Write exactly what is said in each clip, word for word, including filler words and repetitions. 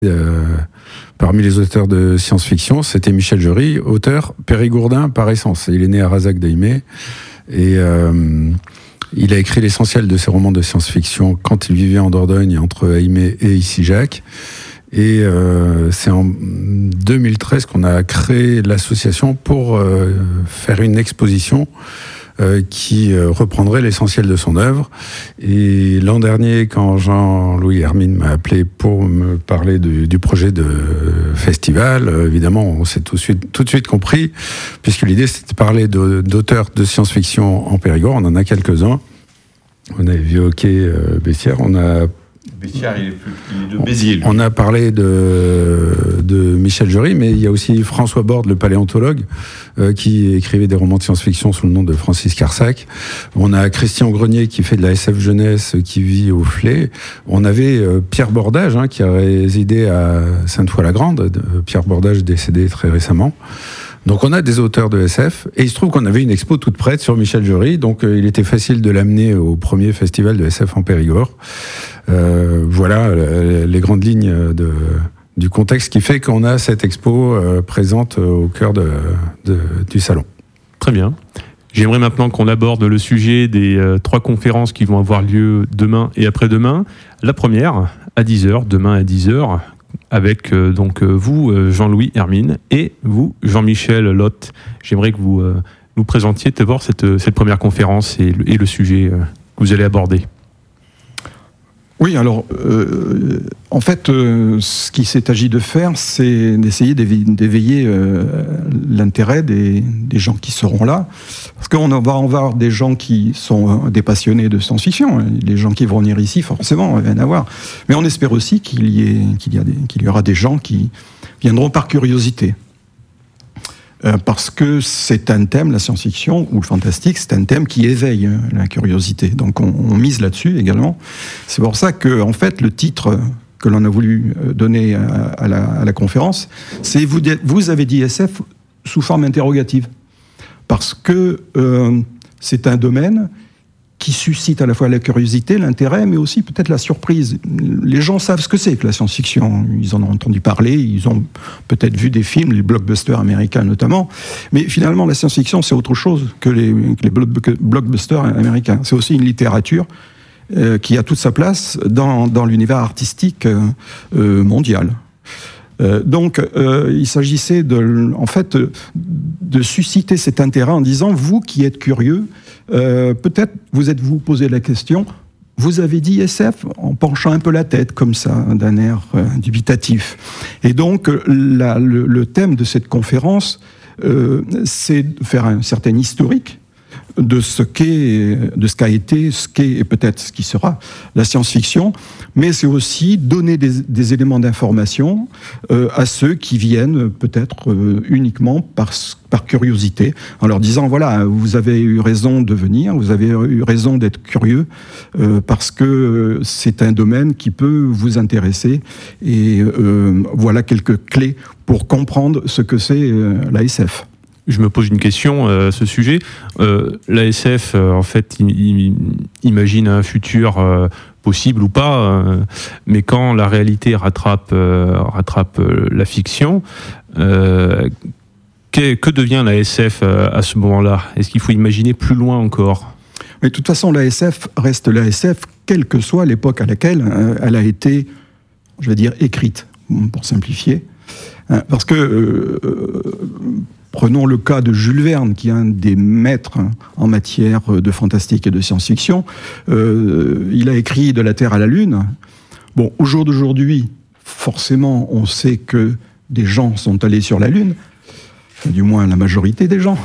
Euh, parmi les auteurs de science-fiction, c'était Michel Jury, auteur périgourdin par essence. Il est né à Razac-d'Aimé et euh, il a écrit l'essentiel de ses romans de science-fiction quand il vivait en Dordogne entre Aimé et Issy-Jacques. Et euh, c'est en deux mille treize qu'on a créé l'association pour euh, faire une exposition Euh, qui euh, reprendrait l'essentiel de son œuvre. Et l'an dernier, quand Jean-Louis Hermine m'a appelé pour me parler de, du projet de festival, euh, évidemment, on s'est tout de suite, tout de suite compris, puisque l'idée, c'était de parler de, d'auteurs de science-fiction en Périgord. On en a quelques-uns. On a évoqué euh, Bessières, on a Bessières, il est, plus, il est de Béziers, lui. On a parlé de, de Michel Jury, mais il y a aussi François Borde, le paléontologue, euh, qui écrivait des romans de science-fiction sous le nom de Francis Carsac. On a Christian Grenier, qui fait de la S F jeunesse, qui vit au Flé. On avait euh, Pierre Bordage, hein, qui a résidé à Sainte-Foy-la-Grande. Euh, Pierre Bordage décédé très récemment. Donc on a des auteurs de S F, et il se trouve qu'on avait une expo toute prête sur Michel Jury, donc euh, il était facile de l'amener au premier festival de S F en Périgord. Euh, voilà euh, les grandes lignes de, du contexte qui fait qu'on a cette expo euh, présente au cœur de, de, du salon. Très bien. J'aimerais maintenant qu'on aborde le sujet des euh, trois conférences qui vont avoir lieu demain et après-demain. La première, à dix heures, demain à dix heures, avec euh, donc euh, vous, euh, Jean-Louis Hermine, et vous, Jean-Michel Lotte. J'aimerais que vous euh, nous présentiez d'abord cette, cette première conférence et le, et le sujet euh, que vous allez aborder. Oui, alors, euh, en fait, euh, ce qu'il s'est agi de faire, c'est d'essayer d'éveiller, d'éveiller euh, l'intérêt des, des gens qui seront là. Parce qu'on va en voir des gens qui sont des passionnés de science-fiction. Les gens qui vont venir ici, forcément, il va y en avoir. Mais on espère aussi qu'il y, ait, qu'il y, a des, qu'il y aura des gens qui viendront par curiosité. Euh, parce que c'est un thème, la science-fiction ou le fantastique, c'est un thème qui éveille hein, la curiosité. Donc on, on mise là-dessus également. C'est pour ça que, en fait, le titre que l'on a voulu donner à, à, la, à la conférence, c'est vous, vous avez dit S F sous forme interrogative. Parce que euh, c'est un domaine qui suscite à la fois la curiosité, l'intérêt, mais aussi peut-être la surprise. Les gens savent ce que c'est que la science-fiction. Ils en ont entendu parler, ils ont peut-être vu des films, les blockbusters américains notamment. Mais finalement, la science-fiction, c'est autre chose que les, que les blockbusters américains. C'est aussi une littérature euh, qui a toute sa place dans, dans l'univers artistique euh, mondial. Euh, donc, euh, il s'agissait de, en fait, de susciter cet intérêt en disant, vous qui êtes curieux, euh, peut-être vous êtes-vous posé la question, vous avez dit S F en penchant un peu la tête comme ça, d'un air euh, dubitatif. Et donc, la, le, le thème de cette conférence, euh, c'est de faire un certain historique de ce qu'est, de ce qu'a été, ce qu'est et peut-être ce qui sera la science-fiction, mais c'est aussi donner des, des éléments d'information euh, à ceux qui viennent peut-être euh, uniquement par, par curiosité, en leur disant voilà, vous avez eu raison de venir, vous avez eu raison d'être curieux, euh, parce que c'est un domaine qui peut vous intéresser, et euh, voilà quelques clés pour comprendre ce que c'est euh, la S F. Je me pose une question euh, à ce sujet. Euh, la S F, euh, en fait, il, il, imagine un futur euh, possible ou pas, euh, mais quand la réalité rattrape, euh, rattrape euh, la fiction, euh, que, que devient la S F euh, à ce moment-là ? Est-ce qu'il faut imaginer plus loin encore ? Mais de toute façon, la S F reste la S F, quelle que soit l'époque à laquelle euh, elle a été, je vais dire, écrite, pour simplifier. Hein, parce que... Euh, Prenons le cas de Jules Verne, qui est un des maîtres en matière de fantastique et de science-fiction. Euh, il a écrit De la Terre à la Lune. Bon, au jour d'aujourd'hui, forcément, on sait que des gens sont allés sur la Lune, du moins la majorité des gens.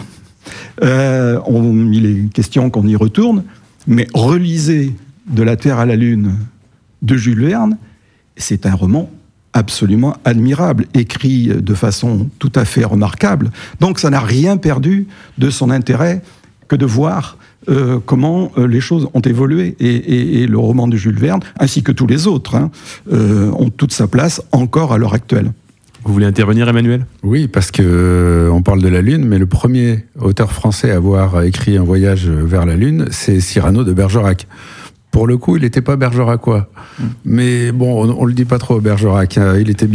Euh, on, il est question qu'on y retourne, mais relisez De la Terre à la Lune de Jules Verne, c'est un roman absolument admirable, écrit de façon tout à fait remarquable. Donc ça n'a rien perdu de son intérêt que de voir euh, comment euh, les choses ont évolué. Et, et, et le roman de Jules Verne, ainsi que tous les autres, hein, euh, ont toute sa place encore à l'heure actuelle. Vous voulez intervenir, Emmanuel ? Oui, parce que euh, on parle de la Lune, mais le premier auteur français à avoir écrit Un voyage vers la Lune, c'est Cyrano de Bergerac. Pour le coup, il n'était pas bergeracois. Mmh. Mais bon, on ne le dit pas trop, Bergerac. Hein. Il était